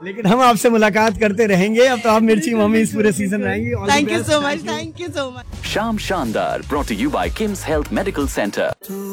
लेकिन हम आपसे मुलाकात करते रहेंगे। अब तो आप मिर्ची मम्मी इस पूरे सीजन रहेंगी। Thank you so much, thank you so much. शाम शानदार brought to you by Kim's Health Medical Center.